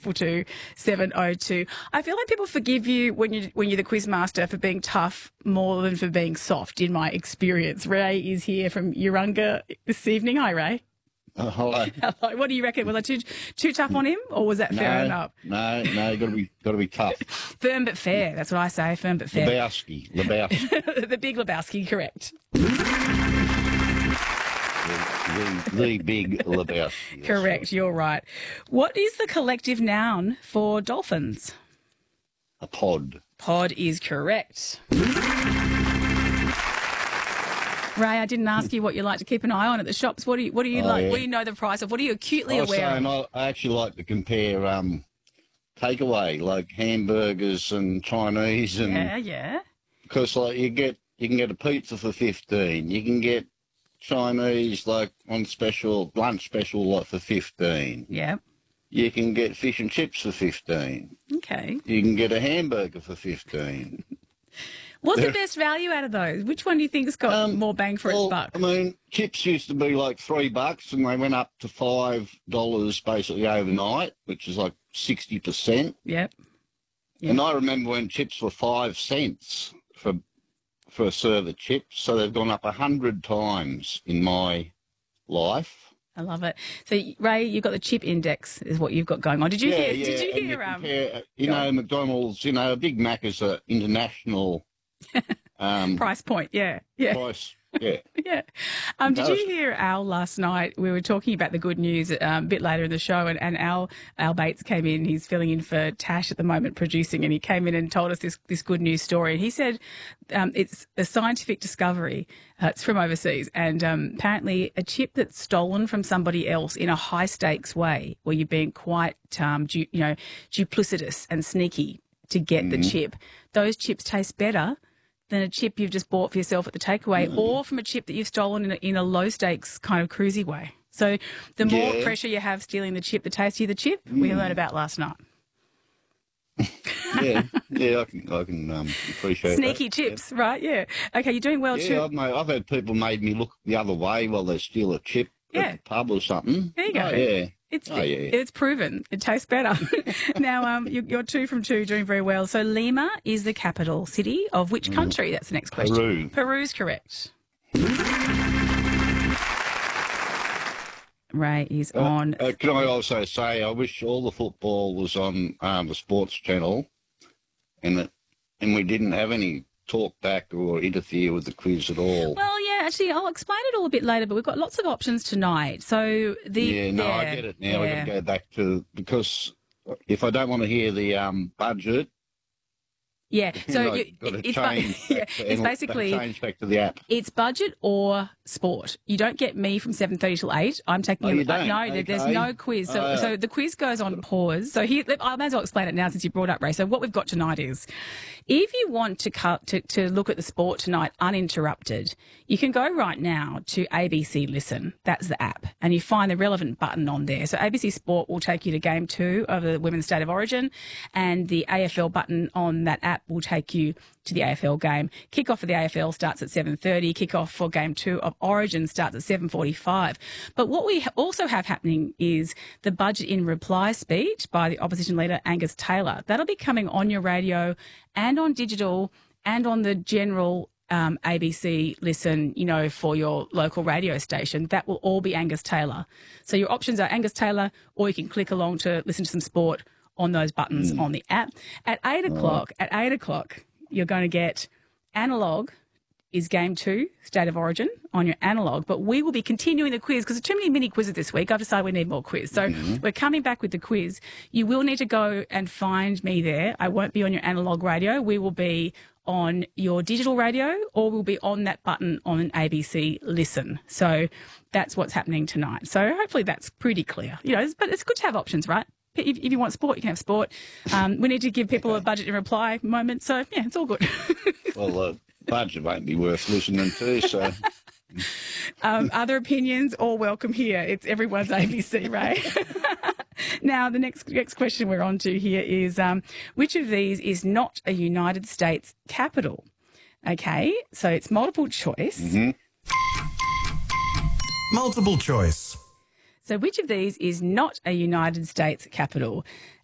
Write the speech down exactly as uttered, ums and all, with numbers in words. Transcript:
four two seven oh two. I feel like people forgive you when you when you're the quiz master for being tough more than for being soft. In my experience, Ray is here from Urunga this evening. Hi, Ray. Uh, hello. Hello. What do you reckon? Was I too too tough on him, or was that no, fair enough? No, no, you got to be got to be tough. Firm but fair. That's what I say. Firm but fair. Lebowski. Lebowski. The Big Lebowski. Correct. the, the, the Big Lebowski. Correct. Right. You're right. What is the collective noun for dolphins? A pod. Pod is correct. Ray, I didn't ask you what you like to keep an eye on at the shops. What do you, what do you oh, like? Yeah. What do you know the price of? What are you acutely I was aware saying, of? I, I actually like to compare um, takeaway, like hamburgers and Chinese, and Yeah, yeah. because like you get you can get a pizza for fifteen, you can get Chinese like on special lunch special like for fifteen. Yeah. You can get fish and chips for fifteen. Okay. You can get a hamburger for fifteen. What's the best value out of those? Which one do you think's got Um, more bang for well, its buck? I mean, chips used to be like three bucks, and they went up to five dollars basically overnight, which is like sixty percent. Yep. Yeah. And I remember when chips were five cents for for a serve of chips, so they've gone up a hundred times in my life. I love it. So, Ray, you've got the chip index is what you've got going on. Did you yeah, hear? yeah. Did you and hear? you Um, compare, you know, McDonald's, you know, a Big Mac is an international um, price point. Yeah. Yeah. price. Yeah. Yeah. Um, did No, you hear Al last night? We were talking about the good news um, a bit later in the show, and, and Al Al Bates came in. He's filling in for Tash at the moment, producing, and he came in and told us this this good news story. And he said um, it's a scientific discovery. Uh, it's from overseas, and um, apparently a chip that's stolen from somebody else in a high stakes way, where you're being quite um, du- you know duplicitous and sneaky to get mm-hmm. the chip. Those chips taste better than a chip you've just bought for yourself at the takeaway, mm. or from a chip that you've stolen in a, in a low-stakes kind of cruisy way. So the more yeah. pressure you have stealing the chip, the tastier the chip, mm. we learned about last night. yeah, yeah, I can, I can um, appreciate Sneaky that. chips, yeah. Right, yeah. Okay, you're doing well, yeah, too. I've, made, I've had people made me look the other way while they steal a chip yeah. at the pub or something. There you go. Oh, yeah. It's, oh, yeah. it's proven. It tastes better. Now, um, you're, you're two from two, doing very well. So Lima is the capital city of which country? Mm. That's the next question. Peru. Peru's correct. Ray is uh, on. Uh, can I also say I wish all the football was on um, the sports channel, and that, and we didn't have any talk back or interfere with the quiz at all. Well, yeah, actually, I'll explain it all a bit later, but we've got lots of options tonight. So the yeah, no, yeah, I get it now. Yeah. We've got to go back to because if I don't want to hear the um, budget. Yeah, so you, you, got to it's, change yeah, to, it's basically change back to the app. It's budget or sport. You don't get me from seven thirty till eight. I'm taking oh, a, you don't? no. Okay. There's no quiz. So, uh, so the quiz goes on pause. So here, I may as well explain it now since you brought up Ray. So what we've got tonight is, if you want to cut to, to look at the sport tonight uninterrupted, you can go right now to A B C Listen. That's the app, and you find the relevant button on there. So A B C Sport will take you to Game Two of the Women's State of Origin, and the A F L button on that app will take you to the A F L game. Kick-off for the A F L starts at seven thirty. Kick-off for Game two of Origin starts at seven forty-five. But what we also have happening is the Budget in Reply speech by the opposition leader Angus Taylor. That'll be coming on your radio and on digital and on the general um, A B C Listen, you know, for your local radio station. That will all be Angus Taylor. So your options are Angus Taylor, or you can click along to listen to some sport on those buttons mm. on the app. At eight o'clock, at eight o'clock, you're going to get Analog is Game two, State of Origin, on your Analog. But we will be continuing the quiz because there's too many mini quizzes this week. I've decided we need more quiz. So mm-hmm. we're coming back with the quiz. You will need to go and find me there. I won't be on your Analog radio. We will be on your digital radio, or we'll be on that button on A B C Listen. So that's what's happening tonight. So hopefully that's pretty clear. You know, but it's good to have options, right? If, if you want sport, you can have sport. Um, we need to give people a budget and reply moment. So, yeah, it's all good. Well, uh, budget won't be worth listening to, so... um, other opinions, all welcome here. It's everyone's A B C, Ray. Now, the next next question we're on to here is, um, which of these is not a United States capital? Okay, so it's multiple choice. Mm-hmm. Multiple choice. So which of these is not a United States capital?